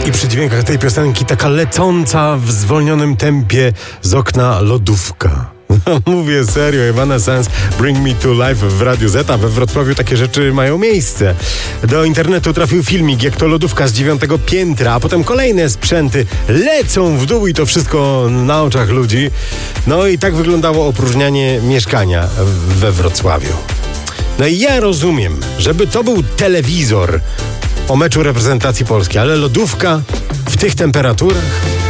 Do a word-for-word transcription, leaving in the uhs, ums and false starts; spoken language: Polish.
I przy dźwiękach tej piosenki taka lecąca w zwolnionym tempie z okna lodówka. Mówię serio, Evanescence, Bring Me To Life w Radiu Z, a we Wrocławiu takie rzeczy mają miejsce. Do internetu trafił filmik, jak to lodówka z dziewiątego piętra, a potem kolejne sprzęty lecą w dół i to wszystko na oczach ludzi. No i tak wyglądało opróżnianie mieszkania we Wrocławiu. No i ja rozumiem, żeby to był telewizor o meczu reprezentacji Polski, ale lodówka w tych temperaturach?